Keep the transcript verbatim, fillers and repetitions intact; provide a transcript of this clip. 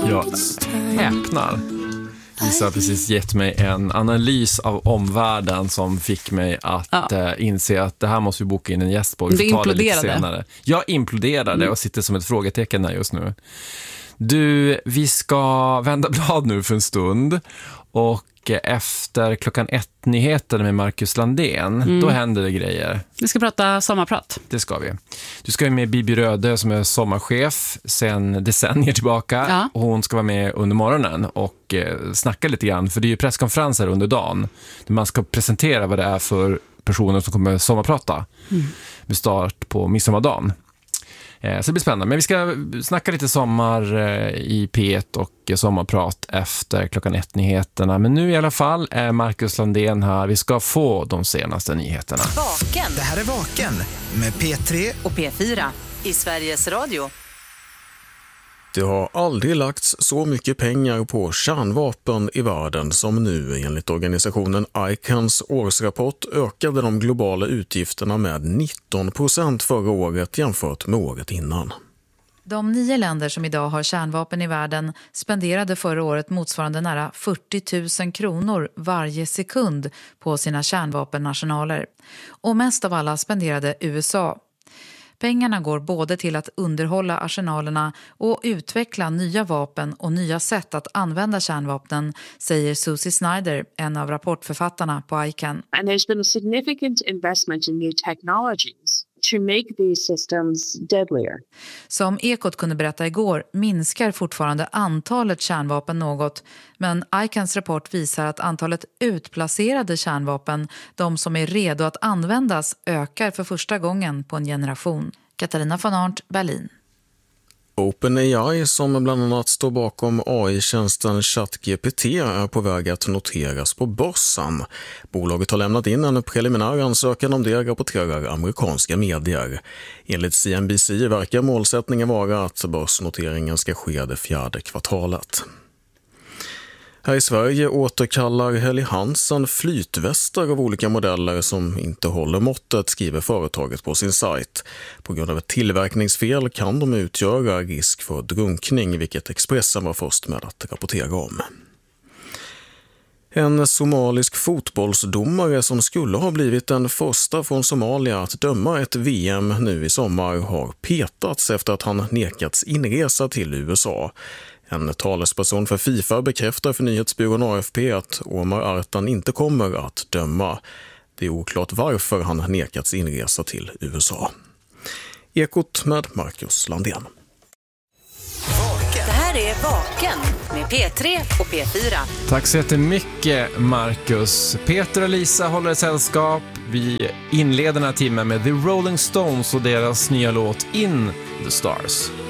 Jag häpnar. Lisa har precis gett mig en analys av omvärlden som fick mig att ja. äh, inse att det här måste vi boka in en gäst på. Vi får ta det lite senare. Jag imploderade mm. och sitter som ett frågetecken där just nu. Du, vi ska vända blad nu för en stund och efter klockan ett nyheter med Marcus Landén, mm. då händer det grejer. Vi ska prata sommarprat. Det ska vi. Du ska ju med Bibi Röde som är sommarchef sedan decennier tillbaka. Ja. Och hon ska vara med under morgonen och eh, snacka lite grann. För det är ju presskonferenser under dagen. Där man ska presentera vad det är för personer som kommer sommarprata. Mm. Med start på midsommardagen. Så det blir spännande. Men vi ska snacka lite sommar i P ett och sommarprat efter klockan ett nyheterna. Men nu i alla fall är Marcus Landén här. Vi ska få de senaste nyheterna. Vaken. Det här är Vaken med P tre och P fyra i Sveriges Radio. Det har aldrig lagts så mycket pengar på kärnvapen i världen som nu. Enligt organisationen I C A N:s årsrapport ökade de globala utgifterna med nitton procent förra året jämfört med året innan. De nio länder som idag har kärnvapen i världen spenderade förra året motsvarande nära fyrtio tusen kronor varje sekund på sina kärnvapennationaler. Och mest av alla spenderade U S A. Pengarna går både till att underhålla arsenalerna och utveckla nya vapen och nya sätt att använda kärnvapnen, säger Susie Snyder, en av rapportförfattarna på I C A N. And there's been a significant investment in new technologies to make these systems deadlier. Som Ekot kunde berätta igår minskar fortfarande antalet kärnvapen något, men I C A N:s rapport visar att antalet utplacerade kärnvapen, de som är redo att användas, ökar för första gången på en generation. Katarina von Arndt, Berlin. OpenAI, som bland annat står bakom A I-tjänsten ChatGPT, är på väg att noteras på börsen. Bolaget har lämnat in en preliminär ansökan om det, rapporterar amerikanska medier. Enligt C N B C verkar målsättningen vara att börsnoteringen ska ske det fjärde kvartalet. Här i Sverige återkallar Helly Hansen flytvästar av olika modeller som inte håller måttet, skriver företaget på sin sajt. På grund av ett tillverkningsfel kan de utgöra risk för drunkning, vilket Expressen var först med att rapportera om. En somalisk fotbollsdomare som skulle ha blivit den första från Somalia att döma ett V M nu i sommar har petats efter att han nekats inresa till U S A. En talesperson för FIFA bekräftar för nyhetsbyrån A F P att Omar Artan inte kommer att döma. Det är oklart varför han nekats inresa till U S A. Ekot med Marcus Landén. Det här är Vaken med P tre och P fyra. Tack så jättemycket, Marcus. Peter och Lisa håller sällskap. Vi inleder den här timmen med The Rolling Stones och deras nya låt In the Stars.